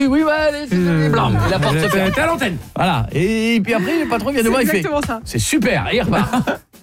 Oui, bah, allez, blanc. La porte se ferme. T'es à l'antenne. Voilà. Et puis après, le patron vient de voir, il fait. Exactement ça. C'est super, et il repart.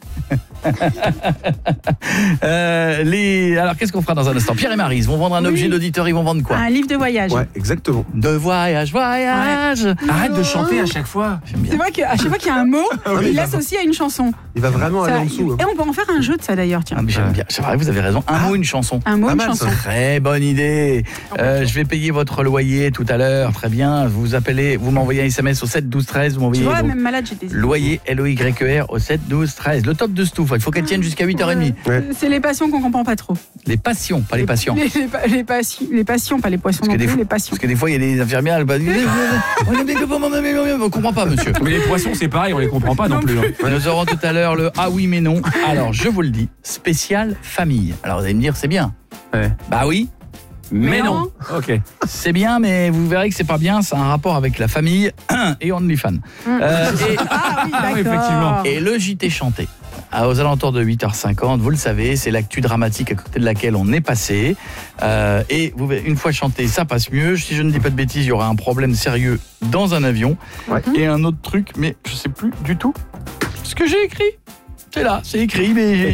Alors, qu'est-ce qu'on fera dans un instant? Pierre et Maryse vont vendre un objet d'auditeur, ils vont vendre quoi? Un livre de voyage. Ouais, exactement. De voyage. Arrête de chanter à chaque fois. J'aime bien. C'est vrai qu'à chaque fois qu'il y a un mot, il l'associe à une chanson. Il va vraiment aller en dessous. Et on peut en faire un jeu de ça d'ailleurs, tiens. Ah, mais j'aime bien. C'est vrai, vous avez raison. Un mot, une chanson. Un mot, Pas une mal, ça. chanson. Très bonne idée. Je vais payer votre loyer tout à l'heure. Très bien. Vous appelez, vous m'envoyez un SMS au 7 12 13. Vous Tu m'envoyez vois, donc même malade, j'ai des idées. loyer LOYER au 7 12 13. Le top de Stouff. Il faut qu'elle tienne jusqu'à 8h30. Ouais. C'est les passions qu'on comprend pas trop. Les passions, pas les patients. Les passions, pas les poissons non Parce que, plus, les passions. parce que des fois, il y a des infirmières, elles disent on ne comprend pas, monsieur. Mais les poissons, c'est pareil, on les comprend pas non plus. Nous aurons tout à l'heure le ah oui mais non. Alors, je vous le dis, spécial famille. Alors, vous allez me dire, c'est bien. Ouais. Bah oui, Mais non. Ok. c'est bien, mais vous verrez que c'est pas bien. Ça a un rapport avec la famille et OnlyFans. Ah oui, d'accord. effectivement. Et le JT chanté. Aux alentours de 8h50, vous le savez, c'est l'actu dramatique à côté de laquelle on est passé. Et vous, une fois chanté, ça passe mieux. Si je ne dis pas de bêtises, il y aura un problème sérieux dans un avion. Ouais. Et un autre truc, mais je sais plus du tout ce que j'ai écrit. C'est là, c'est écrit, mais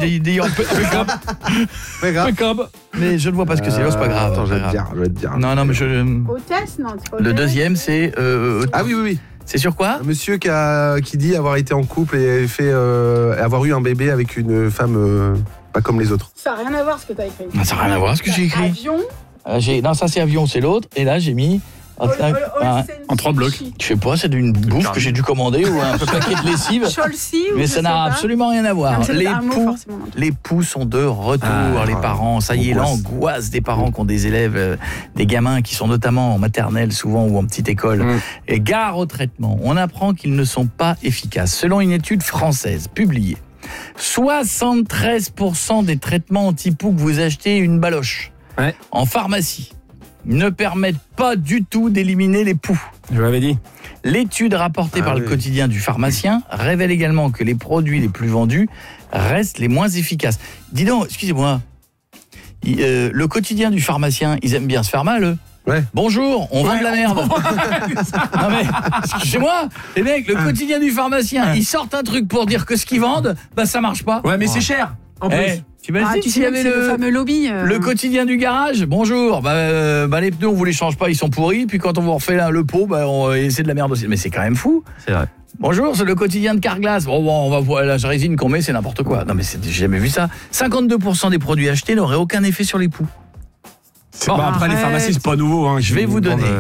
mais je ne vois pas ce que c'est. C'est pas grave. Attends, je pas vais grave. te dire. Non, mais je. Hôtesse, non, c'est pas Le hôtesse. deuxième, c'est. Ah oui. C'est sur quoi? Un monsieur qui dit avoir été en couple et avoir eu un bébé avec une femme pas comme les autres. Ça n'a rien à voir ce que tu as écrit. Non, ça n'a rien à voir ce que j'ai écrit. Avion. Non, ça c'est avion, c'est l'autre. Et là, j'ai mis. En 3 blocs. Je sais pas, c'est d'une bouffe que j'ai dû commander ou un paquet de lessive. Cholsey ou Mais je ça sais n'a pas. absolument rien à voir. Ah, mais c'est un mot, forcément. Les poux sont de retour, les parents. Ça y est, angoisse. l'angoisse des parents qui ont des élèves, des gamins qui sont notamment en maternelle souvent ou en petite école. Et gare au traitement. On apprend qu'ils ne sont pas efficaces. Selon une étude française publiée, 73% des traitements anti-poux que vous achetez une baloche en pharmacie ne permettent pas du tout d'éliminer les poux. Je l'avais dit. L'étude rapportée par le quotidien du pharmacien révèle également que les produits les plus vendus restent les moins efficaces. Dis donc, excusez-moi, le quotidien du pharmacien, ils aiment bien se faire mal, eux. Ouais. Bonjour, on vend de la merde. Non mais, excusez-moi, les mecs, le quotidien du pharmacien, ils sortent un truc pour dire que ce qu'ils vendent, bah ça marche pas. Ouais, mais c'est cher. En plus. T'imagines Tu s'il y sais, avait c'est le fameux lobby. le quotidien du garage, bonjour, les pneus on vous les change pas, ils sont pourris, puis quand on vous refait le pot, c'est de la merde aussi. Mais c'est quand même fou. C'est vrai. Bonjour, c'est le quotidien de Carglass. Bon, on va voir la résine qu'on met, c'est n'importe quoi. Non mais j'ai jamais vu ça. 52% des produits achetés n'auraient aucun effet sur les poux. Bon, après les pharmacies, c'est pas nouveau. Je vais vous donner